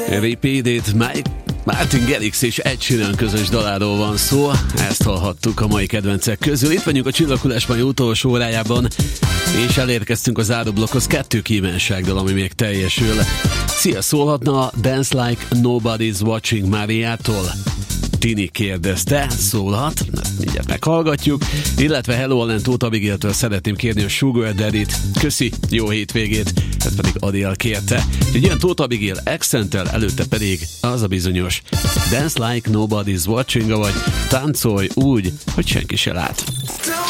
R.I.P.D.-t Martin Garrix és Ed Sheeran közös daláról van szó. Ezt hallhattuk a mai kedvencek közül. Itt vagyunk a Csillaghullás mai utolsó órájában, és elérkeztünk az záróblokkhoz. 2 kívánságdal, ami még teljesül. Szia, szólhatna Dance Like Nobody's Watching Mariától? Tini kérdezte, szólhat, mindjárt meghallgatjuk, illetve Hello Allen Tóth Abigailtől szeretném kérni a Sugar Daddy-t, köszi, jó hétvégét, ezt pedig Adél kérte. Egy ilyen Tóth Abigail accenttel, előtte pedig az a bizonyos Dance Like Nobody's Watching, vagy táncolj úgy, hogy senki se lát.